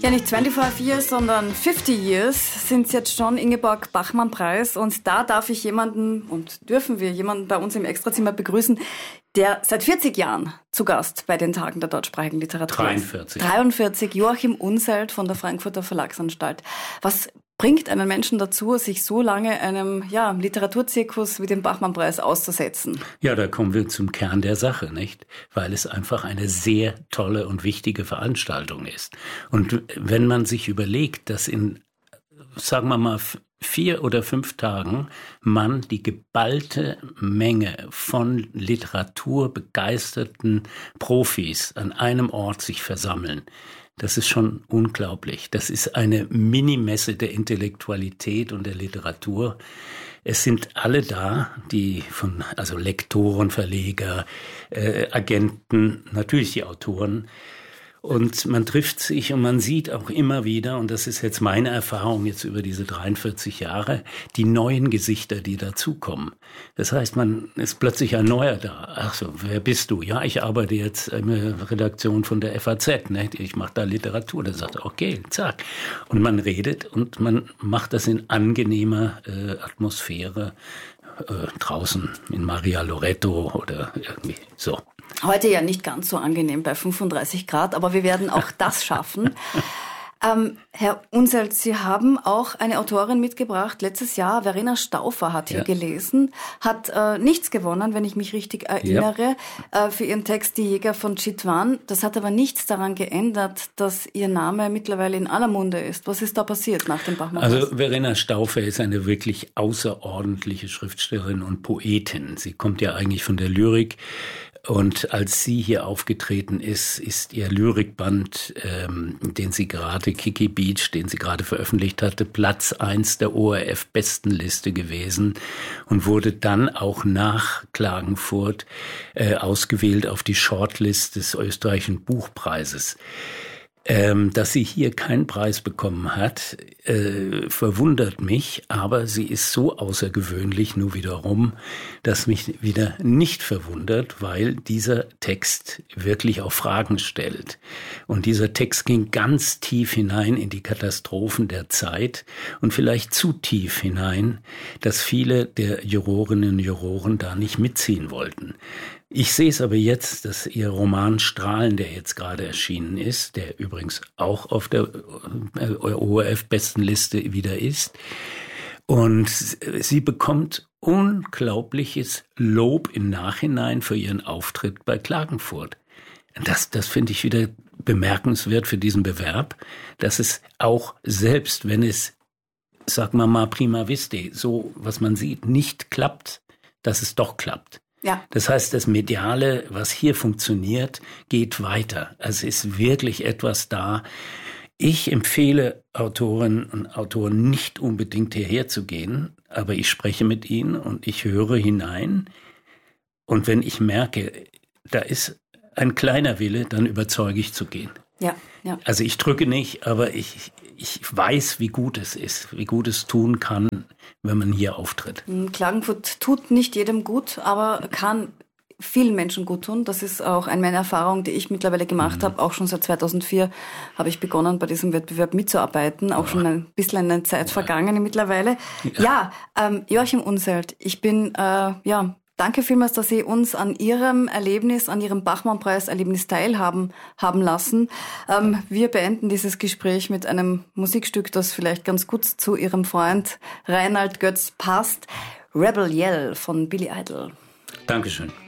Ja, nicht 25 Years, sondern 50 Years sind es jetzt schon, Ingeborg Bachmann-Preis. Und da darf ich jemanden und dürfen wir jemanden bei uns im Extrazimmer begrüßen, der seit 40 Jahren zu Gast bei den Tagen der deutschsprachigen Literatur ist. 43. Joachim Unselt von der Frankfurter Verlagsanstalt. Was bringt einen Menschen dazu, sich so lange einem Literaturzirkus wie dem Bachmann-Preis auszusetzen? Ja, da kommen wir zum Kern der Sache, nicht? Weil es einfach eine sehr tolle und wichtige Veranstaltung ist. Und wenn man sich überlegt, dass in, sagen wir mal, 4 oder 5 Tagen man die geballte Menge von literaturbegeisterten Profis an einem Ort sich versammeln, das ist schon unglaublich. Das ist eine Minimesse der Intellektualität und der Literatur. Es sind alle da, also Lektoren, Verleger, Agenten, natürlich die Autoren. Und man trifft sich und man sieht auch immer wieder, und das ist jetzt meine Erfahrung jetzt über diese 43 Jahre, die neuen Gesichter, die dazukommen. Das heißt, man ist plötzlich ein Neuer da. Ach so, wer bist du? Ja, ich arbeite jetzt in der Redaktion von der FAZ, ne? Ich mache da Literatur. Da sagt er, okay, zack. Und man redet und man macht das in angenehmer Atmosphäre draußen in Maria Loretto oder irgendwie so. Heute ja nicht ganz so angenehm bei 35 Grad, aber wir werden auch das schaffen. Herr Unselt, Sie haben auch eine Autorin mitgebracht. Letztes Jahr, Verena Stauffer hat hier gelesen, hat nichts gewonnen, wenn ich mich richtig erinnere, für ihren Text Die Jäger von Chitwan. Das hat aber nichts daran geändert, dass Ihr Name mittlerweile in aller Munde ist. Was ist da passiert nach dem Bachmann-Preis? Also Verena Stauffer ist eine wirklich außerordentliche Schriftstellerin und Poetin. Sie kommt ja eigentlich von der Lyrik. Und als sie hier aufgetreten ist ihr Lyrikband, den sie gerade, Kiki Beach, den sie gerade veröffentlicht hatte, Platz 1 der ORF-Bestenliste gewesen und wurde dann auch nach Klagenfurt ausgewählt auf die Shortlist des österreichischen Buchpreises. Dass sie hier keinen Preis bekommen hat, verwundert mich, aber sie ist so außergewöhnlich nur wiederum, dass mich wieder nicht verwundert, weil dieser Text wirklich auch Fragen stellt. Und dieser Text ging ganz tief hinein in die Katastrophen der Zeit und vielleicht zu tief hinein, dass viele der Jurorinnen und Juroren da nicht mitziehen wollten. Ich sehe es aber jetzt, dass ihr Roman Strahlen, der jetzt gerade erschienen ist, der übrigens auch auf der ORF-Bestenliste wieder ist, und sie bekommt unglaubliches Lob im Nachhinein für ihren Auftritt bei Klagenfurt. Das finde ich wieder bemerkenswert für diesen Bewerb, dass es auch, selbst wenn es, sagen wir mal prima viste, so was man sieht, nicht klappt, dass es doch klappt. Ja. Das heißt, das Mediale, was hier funktioniert, geht weiter. Also es ist wirklich etwas da. Ich empfehle Autorinnen und Autoren nicht unbedingt hierher zu gehen, aber ich spreche mit ihnen und ich höre hinein. Und wenn ich merke, da ist ein kleiner Wille, dann überzeuge ich zu gehen. Ja, ja. Also ich drücke nicht, aber ich weiß, wie gut es ist, wie gut es tun kann, wenn man hier auftritt. Klagenfurt tut nicht jedem gut, aber kann vielen Menschen gut tun. Das ist auch eine Erfahrung, die ich mittlerweile gemacht habe. Auch schon seit 2004 habe ich begonnen, bei diesem Wettbewerb mitzuarbeiten. Auch schon ein bisschen eine Zeit vergangen mittlerweile. Joachim Unselt, ich bin danke vielmals, dass Sie uns an Ihrem Erlebnis, an Ihrem Bachmann-Preis-Erlebnis teilhaben lassen. Wir beenden dieses Gespräch mit einem Musikstück, das vielleicht ganz gut zu Ihrem Freund Reinhard Götz passt. Rebel Yell von Billy Idol. Dankeschön.